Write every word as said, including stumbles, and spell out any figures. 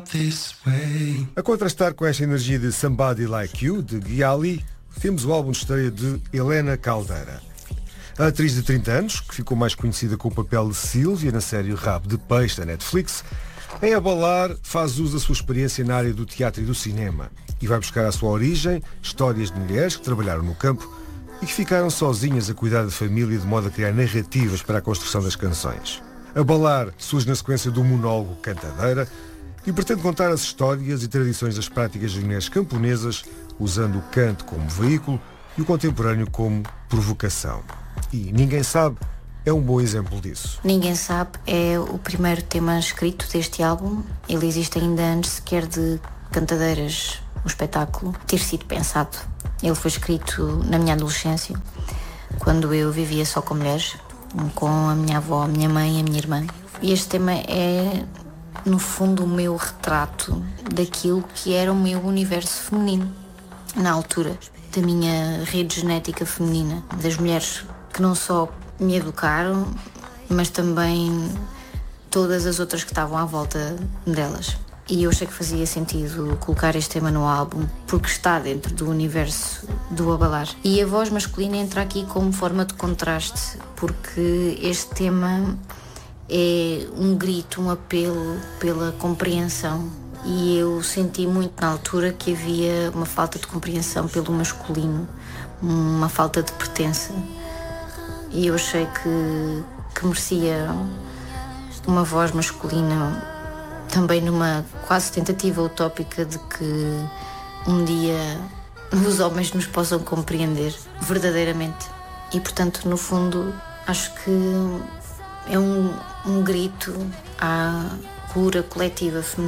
A contrastar com esta energia de Somebody Like You, de Gialli, temos o álbum de estreia de Helena Caldeira. A atriz de trinta anos, que ficou mais conhecida com o papel de Sylvia na série Rabo de Peixe da Netflix, em Abalar faz uso da sua experiência na área do teatro e do cinema e vai buscar à sua origem histórias de mulheres que trabalharam no campo e que ficaram sozinhas a cuidar da família de modo a criar narrativas para a construção das canções. Abalar surge na sequência do monólogo Cantadeira e pretende contar as histórias e tradições das práticas das mulheres camponesas, usando o canto como veículo e o contemporâneo como provocação. E Ninguém Sabe é um bom exemplo disso. Ninguém Sabe é o primeiro tema escrito deste álbum. Ele existe ainda antes sequer de Cantadeiras, o espetáculo, ter sido pensado. Ele foi escrito na minha adolescência, quando eu vivia só com mulheres, com a minha avó, a minha mãe e a minha irmã. E este tema é, no fundo, o meu retrato daquilo que era o meu universo feminino, na altura, da minha rede genética feminina, das mulheres que não só me educaram, mas também todas as outras que estavam à volta delas. E eu achei que fazia sentido colocar este tema no álbum, porque está dentro do universo do Abalar. E a voz masculina entra aqui como forma de contraste, porque este tema é um grito, um apelo pela compreensão. E eu senti muito na altura que havia uma falta de compreensão pelo masculino, uma falta de pertença. E eu achei que, que merecia uma voz masculina, também numa quase tentativa utópica de que um dia os homens nos possam compreender verdadeiramente. E, portanto, no fundo, acho que é um, um grito à cura coletiva feminina.